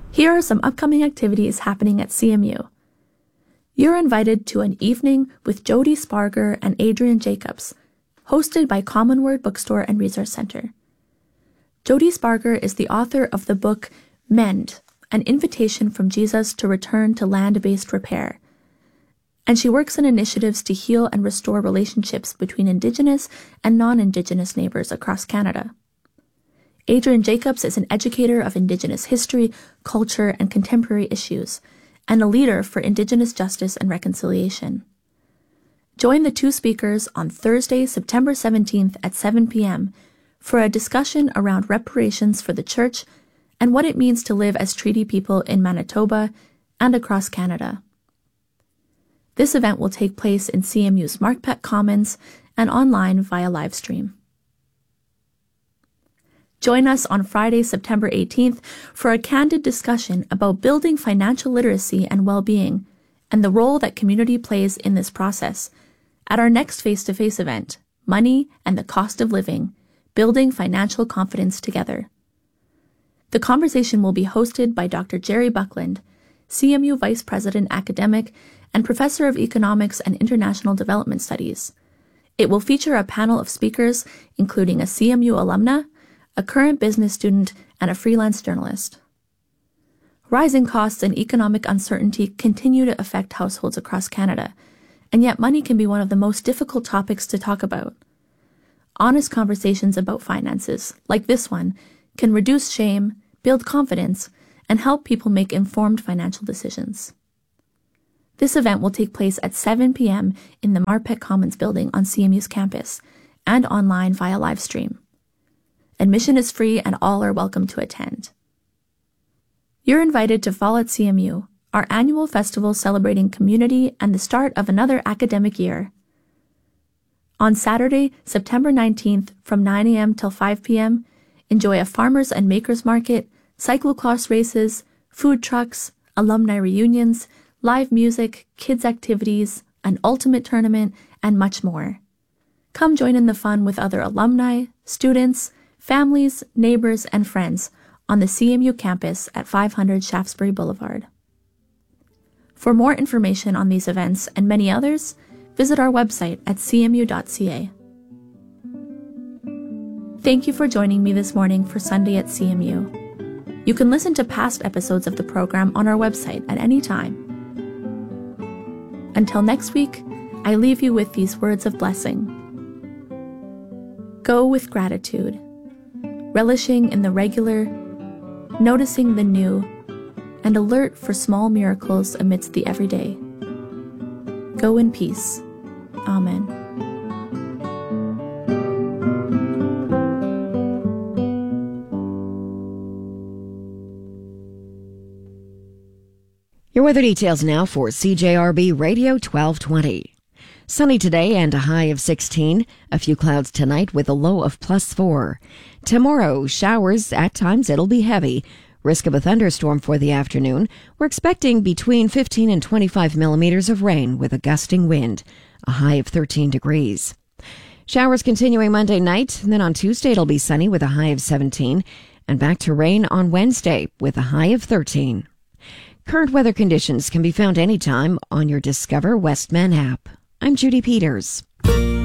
Here are some upcoming activities happening at CMU. You're invited to an evening with Jody Sparger and Adrian Jacobs, hosted by Common Word Bookstore and Resource Center. Jody Sparger is the author of the book Mend, an invitation from Jesus to return to land-based repair. And she works in initiatives to heal and restore relationships between Indigenous and non-Indigenous neighbors across Canada. Adrian Jacobs is an educator of Indigenous history, culture, and contemporary issues, and a leader for Indigenous justice and reconciliation. Join the two speakers on Thursday, September 17th at 7 p.m. for a discussion around reparations for the Church and what it means to live as treaty people in Manitoba and across Canada. This event will take place in CMU's Marquette Commons and online via livestream. Join us on Friday, September 18th for a candid discussion about building financial literacy and well-being and the role that community plays in this process at our next face-to-face event, Money and the Cost of Living, Building Financial Confidence Together. The conversation will be hosted by Dr. Jerry Buckland, CMU Vice President Academic and Professor of Economics and International Development Studies. It will feature a panel of speakers, including a CMU alumna, a current business student, and a freelance journalist. Rising costs and economic uncertainty continue to affect households across Canada, and yet money can be one of the most difficult topics to talk about. Honest conversations about finances, like this one, can reduce shame, build confidence, and help people make informed financial decisions. This event will take place at 7 p.m. in the Marquette Commons building on CMU's campus and online via livestream. Admission is free and all are welcome to attend. You're invited to Fall at CMU, our annual festival celebrating community and the start of another academic year. On Saturday, September 19th from 9 a.m. till 5 p.m., enjoy a farmers and makers market, cyclocross races, food trucks, alumni reunions, live music, kids activities, an ultimate tournament, and much more. Come join in the fun with other alumni, students, families, neighbors, and friends on the CMU campus at 500 Shaftesbury Boulevard. For more information on these events and many others, visit our website at cmu.ca. Thank you for joining me this morning for Sunday at CMU. You can listen to past episodes of the program on our website at any time. Until next week, I leave you with these words of blessing. Go with gratitude, relishing in the regular, noticing the new, and alert for small miracles amidst the everyday. Go in peace. Amen. Your weather details now for CJRB Radio 1220. Sunny today and a high of 16. A few clouds tonight with a low of +4. Tomorrow, showers. At times it'll be heavy. Risk of a thunderstorm for the afternoon. We're expecting between 15 and 25 millimeters of rain with a gusting wind. A high of 13 degrees. Showers continuing Monday night. And then on Tuesday it'll be sunny with a high of 17. And back to rain on Wednesday with a high of 13. Current weather conditions can be found anytime on your Discover Westman app. I'm Judy Peters.